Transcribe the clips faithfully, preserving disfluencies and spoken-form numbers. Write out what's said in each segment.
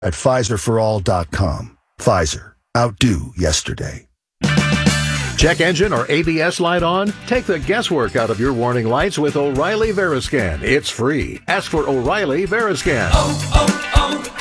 at Pfizer for all dot com. Pfizer. Outdo yesterday. Check engine or A B S light on? Take the guesswork out of your warning lights with O'Reilly Veriscan. It's free. Ask for O'Reilly Veriscan. Oh,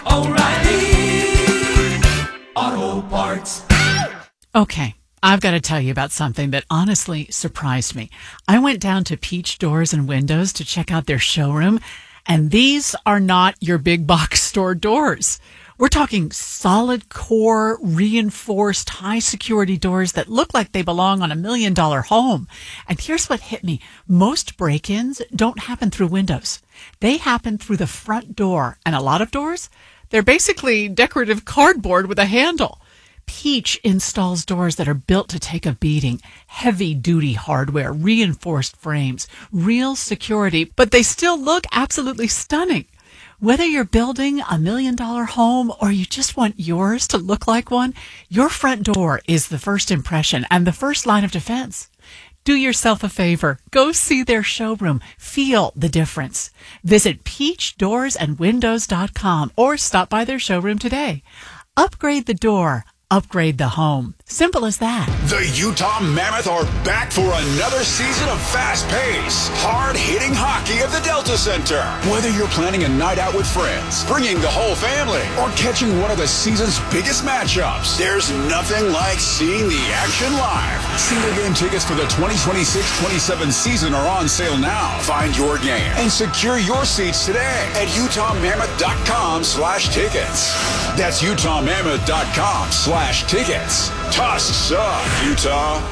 oh, oh, O'Reilly Auto Parts. Okay, I've got to tell you about something that honestly surprised me. I went down to Peach Doors and Windows to check out their showroom, and these are not your big box store doors. We're talking solid core, reinforced, high security doors that look like they belong on a million dollar home. And here's what hit me. Most break-ins don't happen through windows. They happen through the front door. And a lot of doors, they're basically decorative cardboard with a handle. Peach installs doors that are built to take a beating, heavy-duty hardware, reinforced frames, real security, but they still look absolutely stunning. Whether you're building a million-dollar home or you just want yours to look like one, your front door is the first impression and the first line of defense. Do yourself a favor. Go see their showroom. Feel the difference. Visit peach doors and windows dot com or stop by their showroom today. Upgrade the door. Upgrade the home. Simple as that. The Utah Mammoth are back for another season of fast-paced, hard-hitting hockey at the Delta Center. Whether you're planning a night out with friends, bringing the whole family, or catching one of the season's biggest matchups, there's nothing like seeing the action live. Single-game tickets for the twenty twenty-six twenty-seven season are on sale now. Find your game and secure your seats today at utah mammoth dot com slash tickets. That's utah mammoth dot com slash tickets. Tusks up, Utah.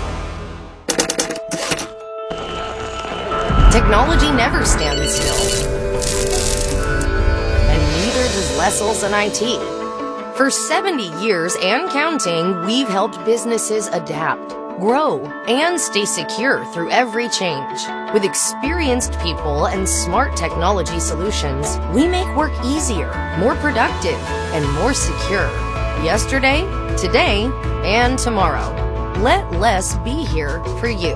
Technology never stands still. And neither does Lessels and I T. For seventy years and counting, we've helped businesses adapt, grow, and stay secure through every change. With experienced people and smart technology solutions, we make work easier, more productive, and more secure. Yesterday, today, and tomorrow. Let Les be here for you.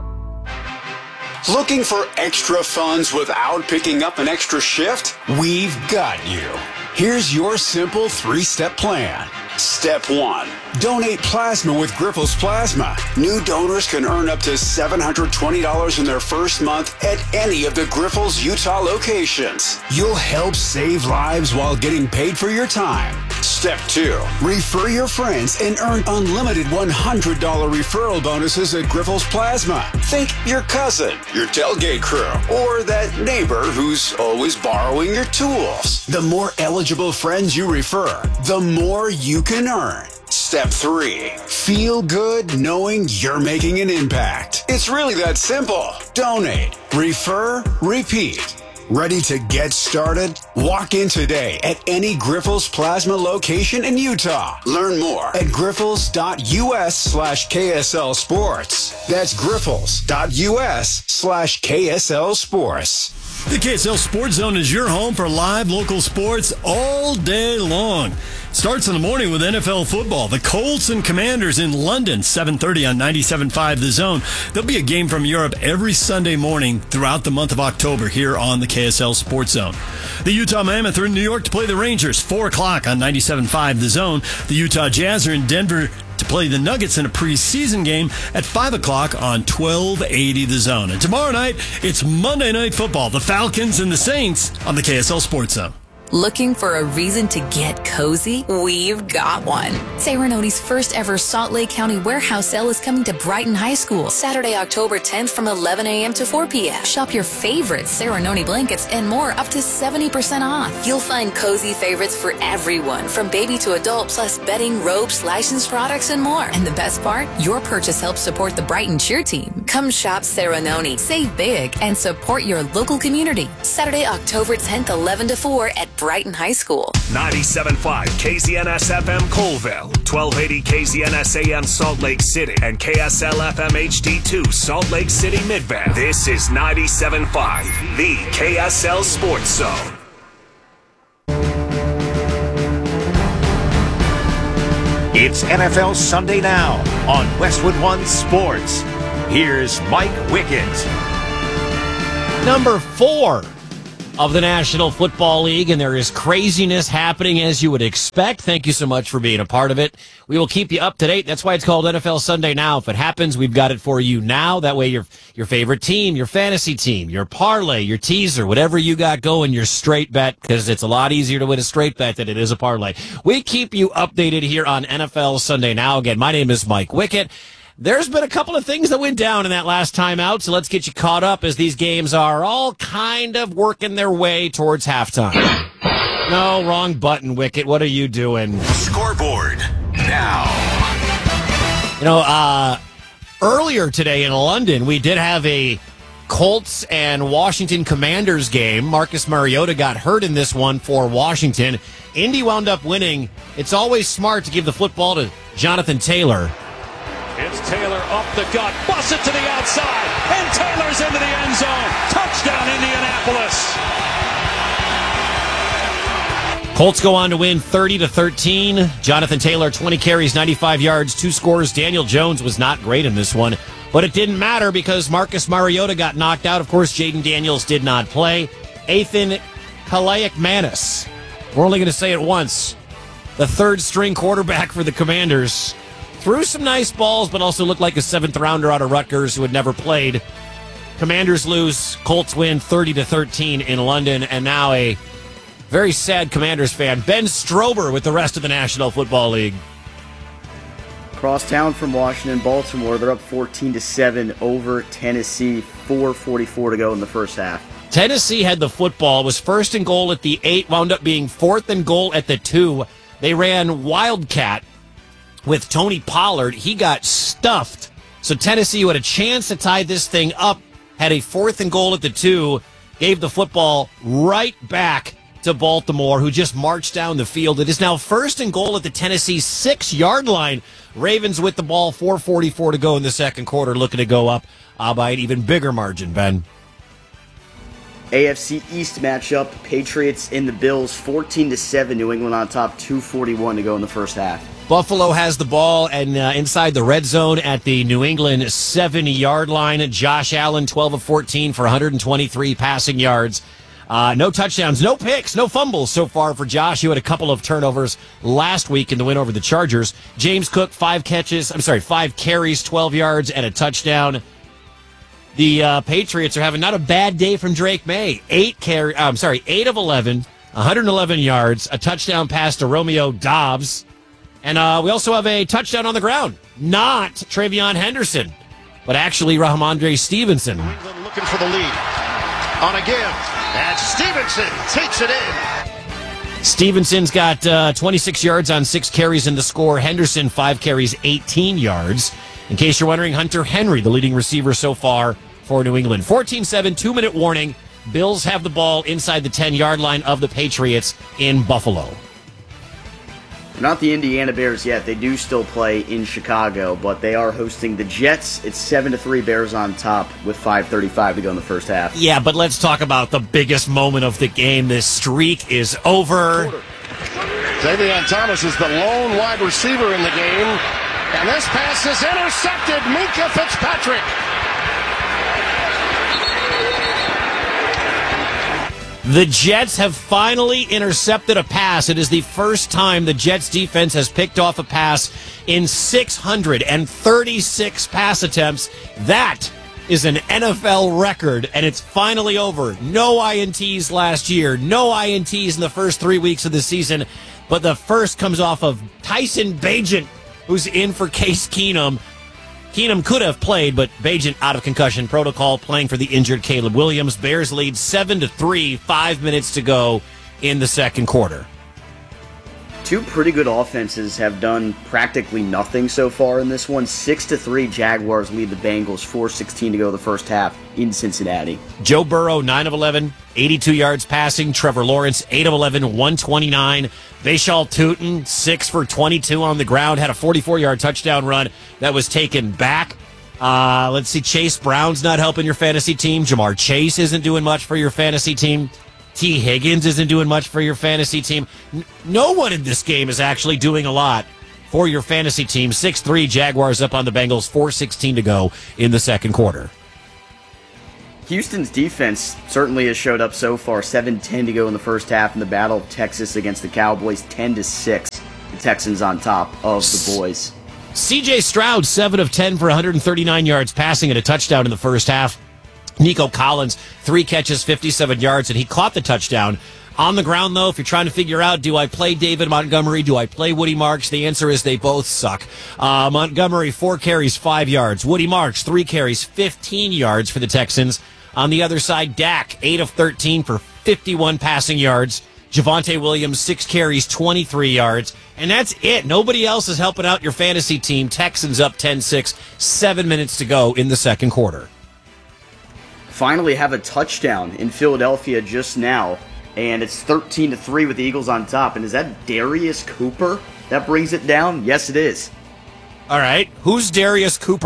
Looking for extra funds without picking up an extra shift? We've got you. Here's your simple three-step plan. Step one. Donate plasma with Grifols Plasma. New donors can earn up to seven hundred twenty dollars in their first month at any of the Grifols Utah locations. You'll help save lives while getting paid for your time. Step two. Refer your friends and earn unlimited one hundred dollars referral bonuses at Grifols Plasma. Think your cousin, your tailgate crew, or that neighbor who's always borrowing your tools. The more eligible friends you refer, the more you can earn. Step three. Feel good knowing you're making an impact. It's really that simple. Donate, refer, repeat. Ready to get started? Walk in today at any Grifols Plasma location in Utah. Learn more at grifols.us slash KSL Sports. That's grifols.us slash KSL Sports. The K S L Sports Zone is your home for live local sports all day long. Starts in the morning with N F L football. The Colts and Commanders in London, seven thirty on ninety-seven point five The Zone. There'll be a game from Europe every Sunday morning throughout the month of October here on the K S L Sports Zone. The Utah Mammoth are in New York to play the Rangers, four o'clock on ninety-seven point five The Zone. The Utah Jazz are in Denver to play the Nuggets in a preseason game at five o'clock on twelve eighty The Zone. And tomorrow night, it's Monday Night Football, the Falcons and the Saints on the K S L Sports Zone. Looking for a reason to get cozy? We've got one. Serenoni's first ever Salt Lake County warehouse sale is coming to Brighton High School Saturday, October tenth from eleven a.m. to four p.m. Shop your favorite Serenoni blankets and more up to seventy percent off. You'll find cozy favorites for everyone from baby to adult, plus bedding, ropes, licensed products, and more. And the best part? Your purchase helps support the Brighton cheer team. Come shop Serenoni, save big, and support your local community. Saturday, October tenth, eleven to four at Brighton High School. ninety-seven point five K Z N S F M Colville, twelve eighty K Z N S A M Salt Lake City, and K S L F M H D two Salt Lake City Midvale. This is ninety-seven point five, the K S L Sports Zone. It's N F L Sunday Now on Westwood One Sports. Here's Mike Wickett. Number four. of the National Football League, and there is craziness happening as you would expect. Thank you so much for being a part of it. We will keep you up to date. That's why it's called N F L Sunday Now. If it happens, we've got it for you now. That way your your favorite team, your fantasy team, your parlay, your teaser, whatever you got going, your straight bet, because it's a lot easier to win a straight bet than it is a parlay. We keep you updated here on N F L Sunday Now. Again, my name is Mike Wickett. There's been a couple of things that went down in that last time out, so let's get you caught up as these games are all kind of working their way towards halftime. No, wrong button, Wickett. What are you doing? Scoreboard now. You know, uh, earlier today in London, we did have a Colts and Washington Commanders game. Marcus Mariota got hurt in this one for Washington. Indy wound up winning. It's always smart to give the football to Jonathan Taylor. It's Taylor up the gut, busts it to the outside, and Taylor's into the end zone. Touchdown, Indianapolis. Colts go on to win thirty to thirteen. Jonathan Taylor, twenty carries, ninety-five yards, two scores. Daniel Jones was not great in this one, but it didn't matter because Marcus Mariota got knocked out. Of course, Jaden Daniels did not play. Ethan Kaliakmanis, we're only going to say it once, the third string quarterback for the Commanders, threw some nice balls, but also looked like a seventh rounder out of Rutgers who had never played. Commanders lose. Colts win thirty to thirteen in London, and now a very sad Commanders fan, Ben Strober, with the rest of the National Football League. Cross town from Washington, Baltimore. They're up fourteen to seven over Tennessee. four forty-four to go in the first half. Tennessee had the football, was first and goal at the eight, wound up being fourth and goal at the two. They ran Wildcat with Tony Pollard. He got stuffed. So Tennessee, who had a chance to tie this thing up, had a fourth and goal at the two, gave the football right back to Baltimore, who just marched down the field. It is now first and goal at the Tennessee six-yard line. Ravens with the ball, four forty-four to go in the second quarter, looking to go up uh, by an even bigger margin, Ben. A F C East matchup, Patriots and the Bills, fourteen to seven, New England on top, two forty-one to go in the first half. Buffalo has the ball and uh, inside the red zone at the New England seventy-yard line. Josh Allen, twelve of fourteen for one hundred twenty-three passing yards. Uh, no touchdowns, no picks, no fumbles so far for Josh, who had a couple of turnovers last week in the win over the Chargers. James Cook, five catches, I'm sorry, five carries, twelve yards, and a touchdown. The uh, Patriots are having not a bad day from Drake May. Eight carry, uh, I'm sorry, eight of eleven, one hundred eleven yards, a touchdown pass to Romeo Doubs. And uh, we also have a touchdown on the ground. Not Travion Henderson, but actually Rahamondre Stevenson. New England looking for the lead. On a give. And Stevenson takes it in. Stevenson's got uh, twenty-six yards on six carries in the score. Henderson, five carries, eighteen yards. In case you're wondering, Hunter Henry, the leading receiver so far for New England. fourteen seven, two-minute warning. Bills have the ball inside the ten-yard line of the Patriots in Buffalo. They're not the Indiana Bears yet. They do still play in Chicago, but they are hosting the Jets. It's seven to three, Bears on top with five thirty-five to go in the first half. Yeah, but let's talk about the biggest moment of the game. This streak is over. Xavier Thomas is the lone wide receiver in the game, and this pass is intercepted. Minkah Fitzpatrick. The Jets have finally intercepted a pass. It is the first time the Jets defense has picked off a pass in six hundred thirty-six pass attempts. That is an N F L record, and it's finally over. No I N Ts last year, no I N Ts in the first three weeks of the season, but the first comes off of Tyson Bagent, who's in for Case Keenum. Keenum could have played, but Bagent out of concussion protocol, playing for the injured Caleb Williams. Bears lead seven to three, five minutes to go in the second quarter. Two pretty good offenses have done practically nothing so far in this one. Six to three, Jaguars lead the Bengals. four sixteen to go the first half in Cincinnati. Joe Burrow, nine of eleven, eighty-two yards passing. Trevor Lawrence, eight of eleven, one twenty-nine. Vashal Tutin, six for twenty-two on the ground, had a forty-four-yard touchdown run that was taken back. Uh, let's see, Chase Brown's not helping your fantasy team. Jamar Chase isn't doing much for your fantasy team. T. Higgins isn't doing much for your fantasy team. N- no one in this game is actually doing a lot for your fantasy team. six three, Jaguars up on the Bengals, four sixteen to go in the second quarter. Houston's defense certainly has showed up so far. seven ten to go in the first half in the Battle of Texas against the Cowboys. ten to six. The Texans on top of the boys. C J Stroud, seven of ten for one hundred thirty-nine yards passing and a touchdown in the first half. Nico Collins, three catches, fifty-seven yards, and he caught the touchdown. On the ground, though, if you're trying to figure out, do I play David Montgomery? Do I play Woody Marks? The answer is they both suck. Uh, Montgomery, four carries, five yards. Woody Marks, three carries, fifteen yards for the Texans. On the other side, Dak, eight of thirteen for fifty-one passing yards. Javonte Williams, six carries, twenty-three yards. And that's it. Nobody else is helping out your fantasy team. Texans up ten six, seven minutes to go in the second quarter. Finally have a touchdown in Philadelphia just now. And it's thirteen to three with the Eagles on top. And is that Darius Cooper that brings it down? Yes, it is. All right. Who's Darius Cooper?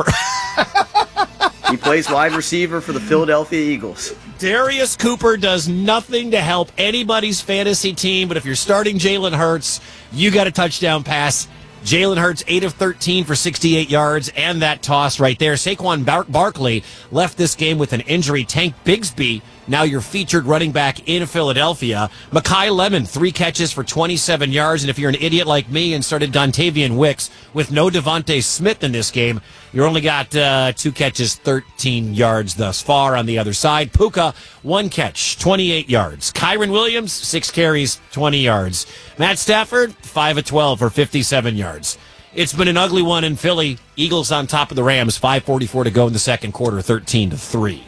He plays wide receiver for the Philadelphia Eagles. Darius Cooper does nothing to help anybody's fantasy team, but if you're starting Jalen Hurts, you got a touchdown pass. Jalen Hurts, eight of thirteen for sixty-eight yards, and that toss right there. Saquon Bar- Barkley left this game with an injury. Tank Bigsby, now your featured running back in Philadelphia. Mekhi Lemon, three catches for twenty-seven yards, and if you're an idiot like me and started Dontavian Wicks with no Devontae Smith in this game, you only got uh, two catches, thirteen yards thus far. On the other side, Puka, one catch, twenty-eight yards. Kyron Williams, six carries, twenty yards. Matt Stafford, five of twelve for fifty-seven yards. It's been an ugly one in Philly. Eagles on top of the Rams, five forty-four to go in the second quarter, thirteen to three.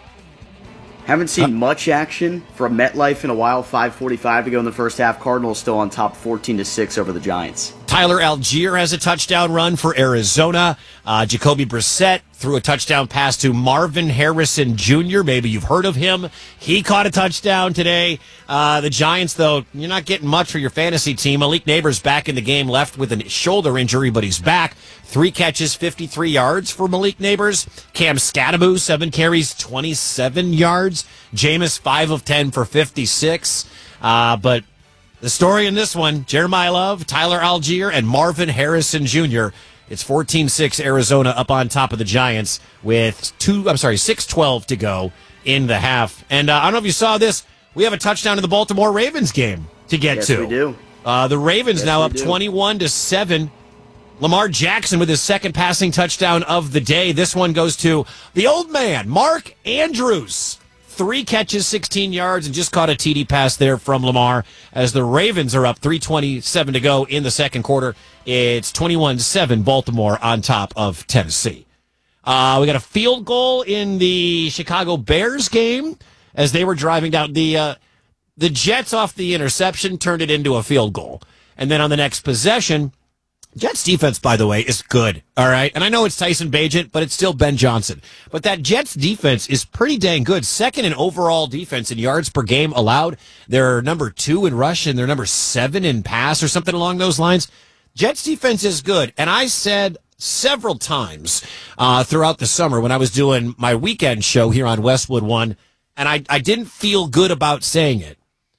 Haven't seen uh, much action from MetLife in a while. five forty-five to go in the first half. Cardinals still on top, fourteen to six over the Giants. Tyler Algier has a touchdown run for Arizona. Uh, Jacoby Brissett threw a touchdown pass to Marvin Harrison Junior Maybe you've heard of him. He caught a touchdown today. Uh, the Giants, though, you're not getting much for your fantasy team. Malik Neighbors back in the game, left with a shoulder injury, but he's back. Three catches, fifty-three yards for Malik Neighbors. Cam Scattaboo, seven carries, twenty-seven yards. Jameis, five of ten for fifty-six. Uh, but the story in this one, Jeremiah Love, Tyler Algier, and Marvin Harrison Junior It's fourteen six Arizona up on top of the Giants with two, I'm sorry, six twelve to go in the half. And uh, I don't know if you saw this. We have a touchdown in the Baltimore Ravens game to get yes, to. Yes, we do. Uh, the Ravens yes, now up do. twenty-one to seven. Lamar Jackson with his second passing touchdown of the day. This one goes to the old man, Mark Andrews. Three catches, sixteen yards, and just caught a T D pass there from Lamar as the Ravens are up three twenty-seven to go in the second quarter. It's twenty-one seven Baltimore on top of Tennessee. Uh, we got a field goal in the Chicago Bears game as they were driving down. The, uh, the Jets off the interception turned it into a field goal. And then on the next possession, Jets defense, by the way, is good, all right? And I know it's Tyson Bagent, but it's still Ben Johnson. But that Jets defense is pretty dang good. Second in overall defense in yards per game allowed. They're number two in rush, and they're number seven in pass or something along those lines. Jets defense is good. And I said several times uh, throughout the summer when I was doing my weekend show here on Westwood One, and I, I didn't feel good about saying it.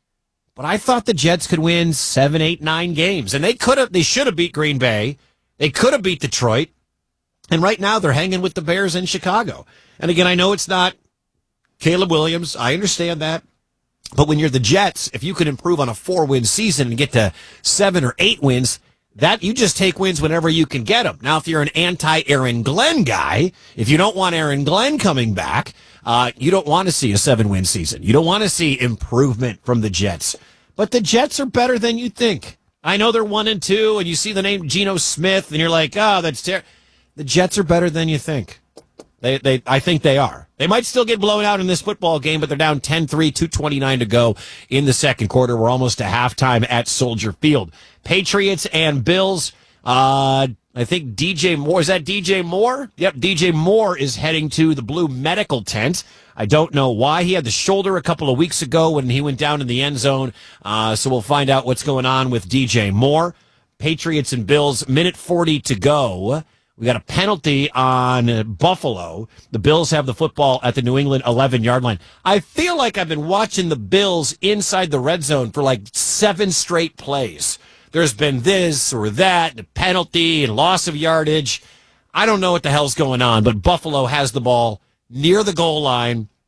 But I thought the Jets could win seven, eight, nine games. And they could have, they should have beat Green Bay. They could have beat Detroit. And right now they're hanging with the Bears in Chicago. And again, I know it's not Caleb Williams. I understand that. But when you're the Jets, if you can improve on a four-win season and get to seven or eight wins, that you just take wins whenever you can get them. Now, if you're an anti-Aaron Glenn guy, if you don't want Aaron Glenn coming back, uh, you don't want to see a seven-win season. You don't want to see improvement from the Jets. But the Jets are better than you think. I know they're one and two, and you see the name Geno Smith, and you're like, oh, that's terrible. The Jets are better than you think. They, they, I think they are. They might still get blown out in this football game, but they're down ten three, two twenty-nine to go in the second quarter. We're almost to halftime at Soldier Field. Patriots and Bills. Uh, I think D J Moore, is that D J Moore? Yep, D J Moore is heading to the Blue Medical Tent. I don't know why. He had the shoulder a couple of weeks ago when he went down in the end zone. Uh, so we'll find out what's going on with D J Moore. Patriots and Bills, minute forty to go. We got a penalty on Buffalo. The Bills have the football at the New England eleven-yard line. I feel like I've been watching the Bills inside the red zone for like seven straight plays. There's been this or that, a penalty and loss of yardage. I don't know what the hell's going on, but Buffalo has the ball near the goal line.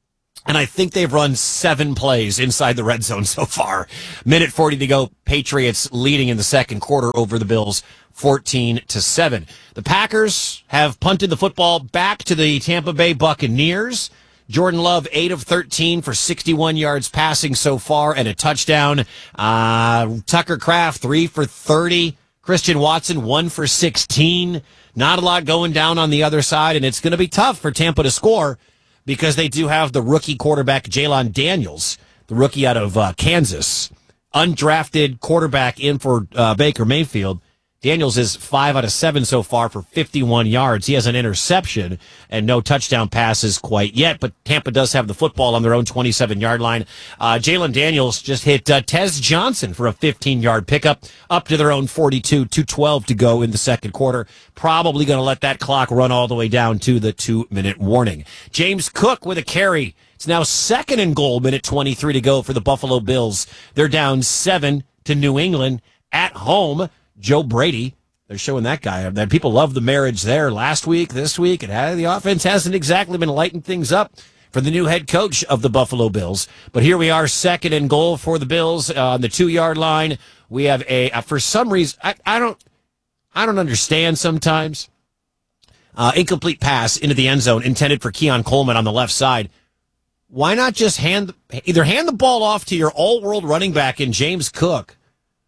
And I think they've run seven plays inside the red zone so far. Minute forty to go. Patriots leading in the second quarter over the Bills, fourteen to seven. The Packers have punted the football back to the Tampa Bay Buccaneers. Jordan Love, eight of thirteen for sixty-one yards passing so far and a touchdown. Uh, Tucker Kraft, three for thirty. Christian Watson, one for sixteen. Not a lot going down on the other side, and it's going to be tough for Tampa to score, because they do have the rookie quarterback, Jalon Daniels, the rookie out of uh, Kansas, undrafted quarterback in for uh, Baker Mayfield. Daniels is five out of seven so far for fifty-one yards. He has an interception and no touchdown passes quite yet, but Tampa does have the football on their own twenty-seven-yard line. Uh, Jalon Daniels just hit uh, Tez Johnson for a fifteen-yard pickup up to their own forty-two, two twelve to go in the second quarter. Probably going to let that clock run all the way down to the two-minute warning. James Cook with a carry. It's now second and goal, minute twenty-three to go for the Buffalo Bills. They're down seven to New England at home. Joe Brady, they're showing that guy. That people love the marriage there last week, this week. It had, the offense hasn't exactly been lighting things up for the new head coach of the Buffalo Bills. But here we are, second and goal for the Bills uh, on the two-yard line. We have a, uh, for some reason, I, I don't, I don't understand sometimes. Uh, incomplete pass into the end zone intended for Keon Coleman on the left side. Why not just hand, either hand the ball off to your all-world running back in James Cook,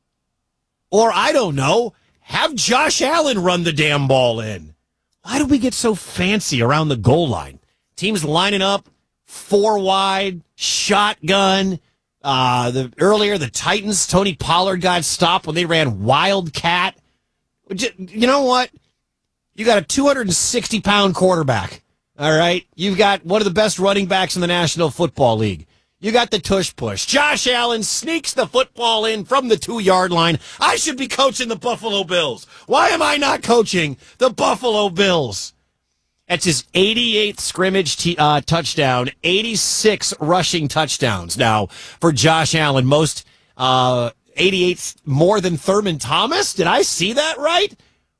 or, I don't know, have Josh Allen run the damn ball in? Why do we get so fancy around the goal line? Teams lining up, four wide, shotgun. Uh, the earlier, the Titans, Tony Pollard got stopped when they ran Wildcat. You know what? You got a two hundred sixty pound quarterback, all right? You've got one of the best running backs in the National Football League. You got the tush push. Josh Allen sneaks the football in from the two-yard line. I should be coaching the Buffalo Bills. Why am I not coaching the Buffalo Bills? That's his eighty-eighth scrimmage t- uh, touchdown, eighty-six rushing touchdowns now for Josh Allen. Most uh, eighty-eight more than Thurman Thomas. Did I see that right?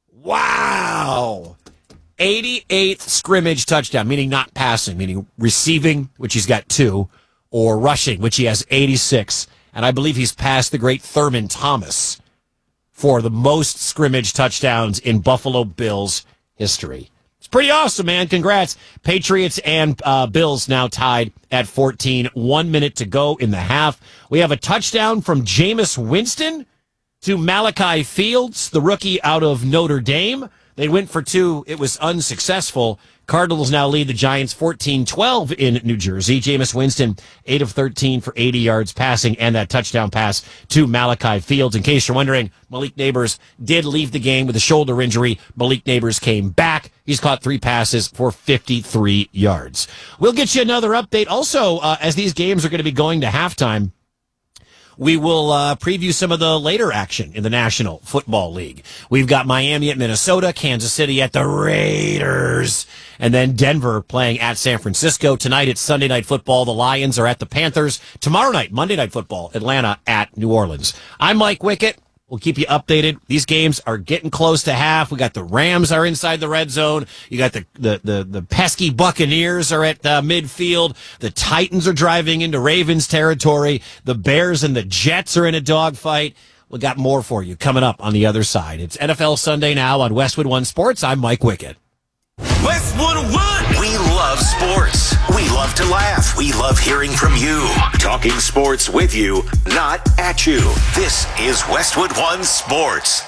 Wow. eighty-eighth scrimmage touchdown, meaning not passing, meaning receiving, which he's got two, or rushing, which he has eighty-six. And I believe he's passed the great Thurman Thomas for the most scrimmage touchdowns in Buffalo Bills history. It's pretty awesome, man. Congrats. Patriots and uh, Bills now tied at fourteen. One minute to go in the half. We have a touchdown from Jameis Winston to Malachi Fields, the rookie out of Notre Dame. They went for two. It was unsuccessful. Cardinals now lead the Giants fourteen twelve in New Jersey. Jameis Winston, eight of thirteen for eighty yards passing and that touchdown pass to Malachi Fields. In case you're wondering, Malik Neighbors did leave the game with a shoulder injury. Malik Neighbors came back. He's caught three passes for fifty-three yards. We'll get you another update. Also, uh, as these games are going to be going to halftime, we will uh, preview some of the later action in the National Football League. We've got Miami at Minnesota, Kansas City at the Raiders, and then Denver playing at San Francisco. Tonight it's Sunday Night Football. The Lions are at the Panthers. Tomorrow night, Monday Night Football, Atlanta at New Orleans. I'm Mike Wickett. We'll keep you updated. These games are getting close to half. We got the Rams are inside the red zone. You got the the the, the pesky Buccaneers are at uh, midfield. The Titans are driving into Ravens territory. The Bears and the Jets are in a dogfight. We got more for you coming up on the other side. It's N F L Sunday now on Westwood One Sports. I'm Mike Wickett. Westwood One. We love sports. We love to laugh. We love hearing from you. Talking sports with you, not at you. This is Westwood One Sports.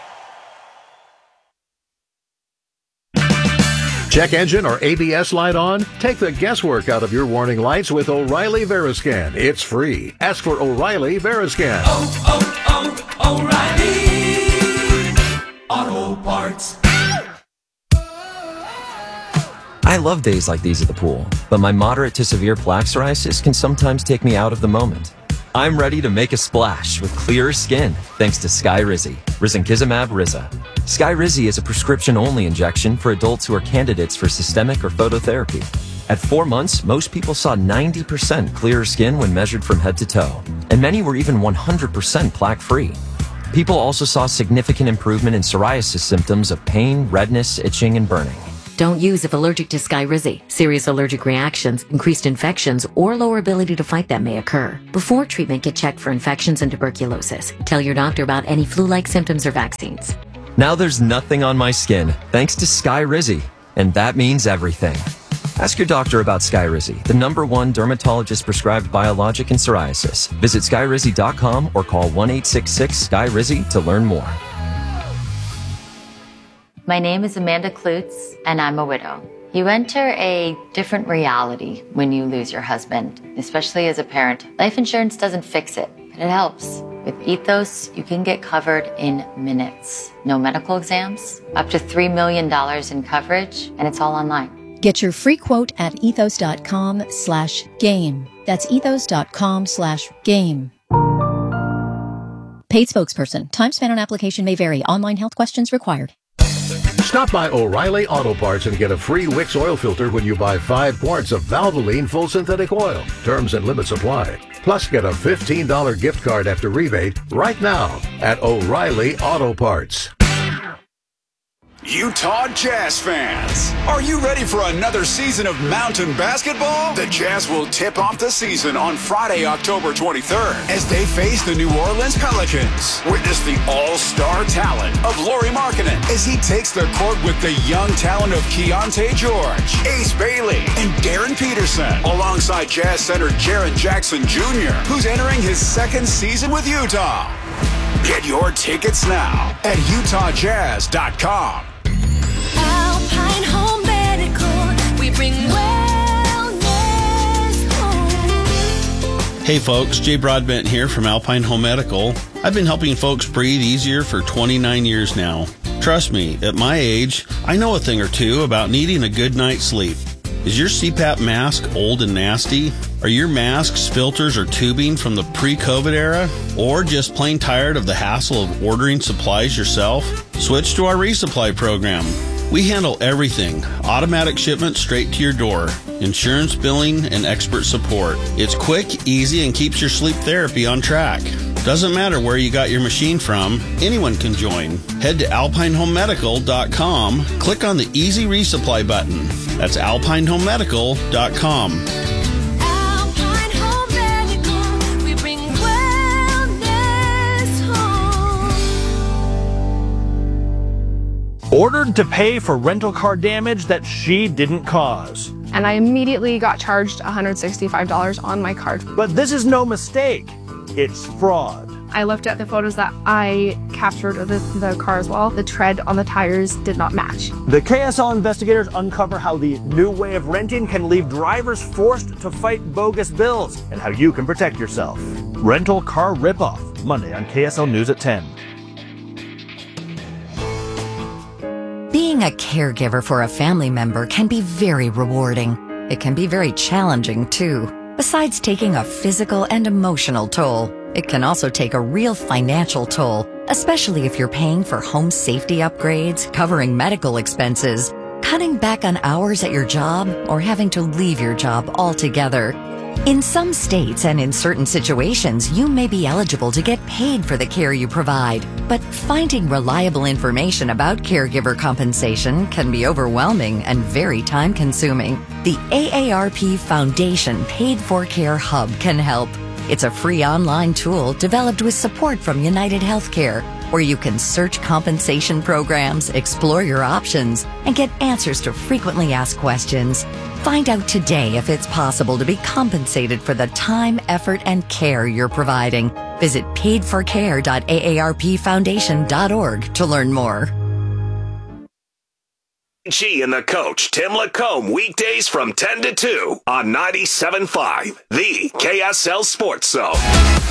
Check engine or A B S light on? Take the guesswork out of your warning lights with O'Reilly Veriscan. It's free. Ask for O'Reilly Veriscan. Oh, oh, oh, O'Reilly Auto Parts. I love days like these at the pool, but my moderate to severe plaque psoriasis can sometimes take me out of the moment. I'm ready to make a splash with clearer skin thanks to Skyrizi, risankizumab Riza. Skyrizi is a prescription-only injection for adults who are candidates for systemic or phototherapy. At four months, most people saw ninety percent clearer skin when measured from head to toe, and many were even one hundred percent plaque-free. People also saw significant improvement in psoriasis symptoms of pain, redness, itching, and burning. Don't use if allergic to Skyrizi. Serious allergic reactions, increased infections, or lower ability to fight them may occur. Before treatment, get checked for infections and tuberculosis. Tell your doctor about any flu-like symptoms or vaccines. Now there's nothing on my skin, thanks to Skyrizi. And that means everything. Ask your doctor about Skyrizi, the number one dermatologist-prescribed biologic in psoriasis. Visit skyrizi dot com or call one eight six six Skyrizi to learn more. My name is Amanda Klutz, and I'm a widow. You enter a different reality when you lose your husband, especially as a parent. Life insurance doesn't fix it, but it helps. With Ethos, you can get covered in minutes. No medical exams, up to three million dollars in coverage, and it's all online. Get your free quote at ethos.com slash game. That's ethos.com slash game. Paid spokesperson. Time spent on application may vary. Online health questions required. Stop by O'Reilly Auto Parts and get a free Wix oil filter when you buy five quarts of Valvoline full synthetic oil. Terms and limits apply. Plus, get a fifteen dollars gift card after rebate right now at O'Reilly Auto Parts. Utah Jazz fans, are you ready for another season of mountain basketball? The Jazz will tip off the season on Friday, October twenty-third, as they face the New Orleans Pelicans. Witness the all-star talent of Lauri Markkanen as he takes the court with the young talent of Keontae George, Ace Bailey, and Darren Peterson, alongside Jazz center Jaren Jackson Junior, who's entering his second season with Utah. Get your tickets now at utah jazz dot com. Alpine Home Medical, we bring wellness home. Hey folks, Jay Broadbent here from Alpine Home Medical. I've been helping folks breathe easier for twenty-nine years now. Trust me, at my age, I know a thing or two about needing a good night's sleep. Is your C PAP mask old and nasty? Are your masks, filters, or tubing from the pre-COVID era? Or just plain tired of the hassle of ordering supplies yourself? Switch to our resupply program. We handle everything. Automatic shipment straight to your door. Insurance, billing, and expert support. It's quick, easy, and keeps your sleep therapy on track. Doesn't matter where you got your machine from, anyone can join. Head to alpine home medical dot com, click on the Easy Resupply button. That's alpine home medical dot com. Alpine Home Medical, we bring wellness home. Ordered to pay for rental car damage that she didn't cause. And I immediately got charged one hundred sixty-five dollars on my card. But this is no mistake. It's fraud. I looked at the photos that I captured of the, the car as well. The tread on the tires did not match. The K S L investigators uncover how the new way of renting can leave drivers forced to fight bogus bills and how you can protect yourself. Rental car ripoff, Monday on K S L News at ten. Being a caregiver for a family member can be very rewarding. It can be very challenging, too. Besides taking a physical and emotional toll, it can also take a real financial toll, especially if you're paying for home safety upgrades, covering medical expenses, cutting back on hours at your job, or having to leave your job altogether. In some states and in certain situations, you may be eligible to get paid for the care you provide, but finding reliable information about caregiver compensation can be overwhelming and very time-consuming. The A A R P Foundation Paid for Care Hub can help. It's a free online tool developed with support from United Healthcare, where you can search compensation programs, explore your options, and get answers to frequently asked questions. Find out today if it's possible to be compensated for the time, effort, and care you're providing. Visit paid for care dot a a r p foundation dot org to learn more. G and the coach, Tim Lacombe, weekdays from ten to two on ninety-seven point five, the K S L Sports Zone.